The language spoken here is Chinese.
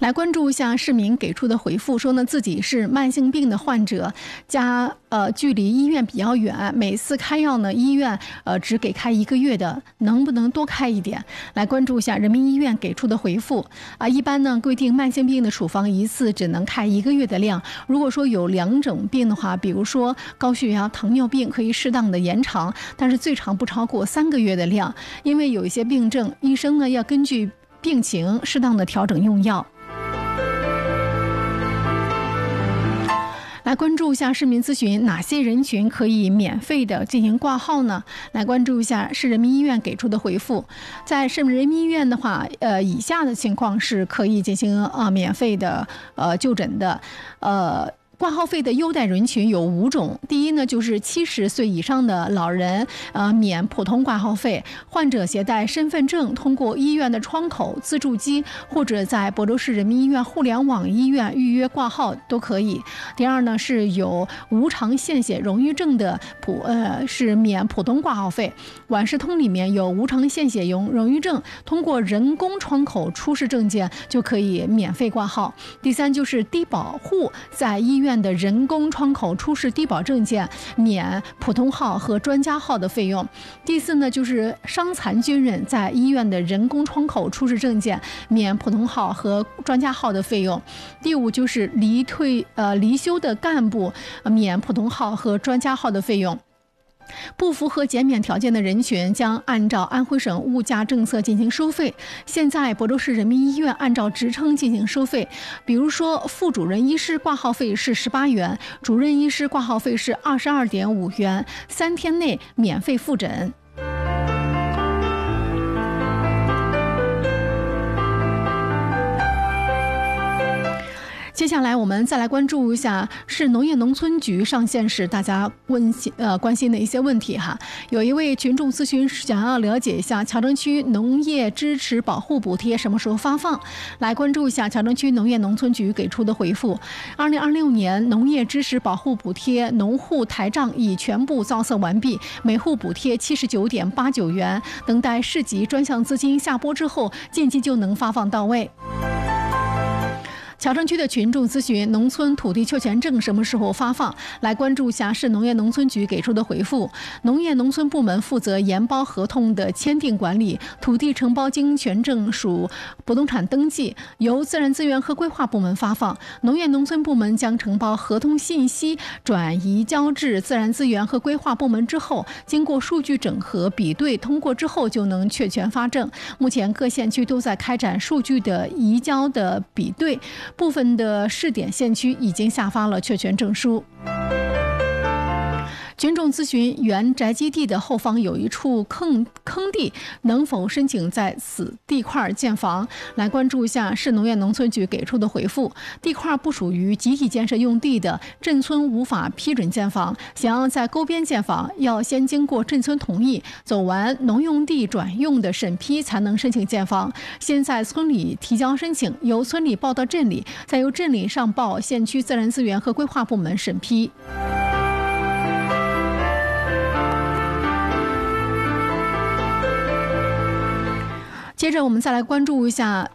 来关注一下市民给出的回复，说呢自己是慢性病的患者，距离医院比较远，每次开药呢医院只给开1个月的，能不能多开一点？来关注一下人民医院给出的回复一般呢规定慢性病的处方一次只能开1个月的量，如果说有2种病的话，比如说高血压、糖尿病，可以适当的延长，但是最长不超过3个月的量，因为有一些病症，医生呢要根据病情适当的调整用药。来关注一下市民咨询，哪些人群可以免费的进行挂号呢？来关注一下市人民医院给出的回复，在市人民医院的话，以下的情况是可以进行免费的就诊的，挂号费的优待人群有5种。第一呢，就是70岁以上的老人，免普通挂号费，患者携带身份证通过医院的窗口、自助机或者在亳州市人民医院互联网医院预约挂号都可以。第二呢，是有无偿献血荣誉证的是免普通挂号费，皖事通里面有无偿献血荣誉证，通过人工窗口出示证件就可以免费挂号。第三就是低保户在医院的人工窗口出示低保证件，免普通号和专家号的费用。第四呢，就是伤残军人在医院的人工窗口出示证件，免普通号和专家号的费用。第五就是离休的干部，免普通号和专家号的费用。不符合减免条件的人群将按照安徽省物价政策进行收费。现在亳州市人民医院按照职称进行收费，比如说副主任医师挂号费是18元，主任医师挂号费是22.5元，3天内免费复诊。接下来我们再来关注一下市农业农村局上线时大家关心的一些问题哈。有一位群众咨询想要了解一下谯城区农业支持保护补贴什么时候发放，来关注一下谯城区农业农村局给出的回复。2026年农业支持保护补贴农户台账已全部造册完毕，每户补贴79.89元，等待市级专项资金下拨之后，近期就能发放到位。谯城区的群众咨询，农村土地确权证什么时候发放？来关注一下市农业农村局给出的回复。农业农村部门负责研包合同的签订管理，土地承包经营权证属不动产登记，由自然资源和规划部门发放。农业农村部门将承包合同信息转移交至自然资源和规划部门之后，经过数据整合比对通过之后，就能确权发证。目前各县区都在开展数据的移交的比对，部分的试点县区已经下发了确权证书。群众咨询，原宅基地的后方有一处坑地，能否申请在此地块建房？来关注一下市农业农村局给出的回复。地块不属于集体建设用地的，镇村无法批准建房。想要在沟边建房，要先经过镇村同意，走完农用地转用的审批才能申请建房。先在村里提交申请，由村里报到镇里，再由镇里上报县区自然资源和规划部门审批。接着我们再来关注一下